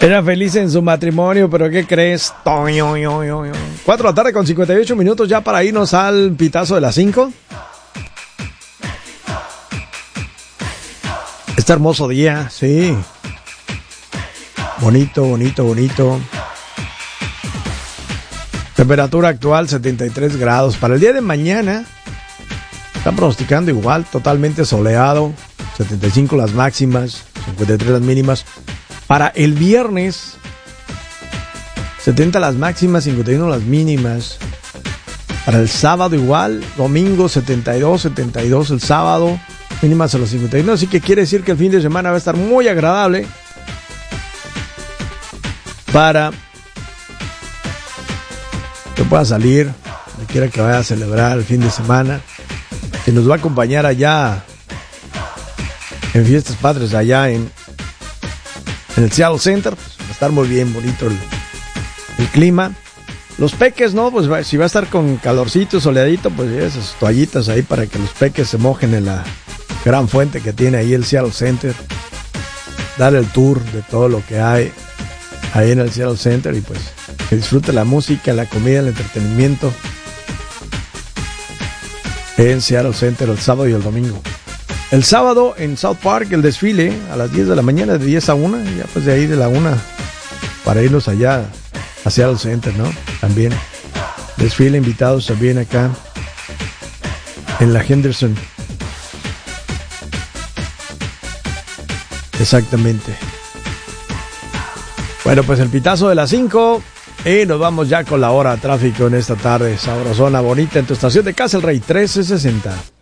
Era feliz en su matrimonio, pero ¿qué crees? 4 de la tarde con 58 minutos ya para irnos al pitazo de las 5. Este hermoso día, sí. Bonito, bonito, bonito. Temperatura actual 73 grados. Para el día de mañana están pronosticando igual, totalmente soleado. 75 las máximas, 53 las mínimas. Para el viernes 70 las máximas, 51 las mínimas. Para el sábado igual, domingo 72 el sábado, mínimas a los 51. Así que quiere decir que el fin de semana va a estar muy agradable para que pueda salir, donde quiera que vaya a celebrar el fin de semana, que nos va a acompañar allá en Fiestas Patrias, allá en el Seattle Center. Pues va a estar muy bien, bonito el clima. Los peques, ¿no? Pues si va a estar con calorcito, soleadito, pues esas toallitas ahí para que los peques se mojen en la gran fuente que tiene ahí el Seattle Center. Dar el tour de todo lo que hay ahí en el Seattle Center y pues que disfrute la música, la comida, el entretenimiento en Seattle Center el sábado y el domingo. El sábado en South Park el desfile a las 10 de la mañana, de 10 a 1, ya pues de ahí de la 1 para irnos allá a Seattle Center, ¿no? También desfile, invitados también acá en la Henderson. Exactamente. Bueno, pues el pitazo de las 5 y nos vamos ya con la hora de tráfico en esta tarde sabrosona, bonita en tu estación de Casa El Rey 1360.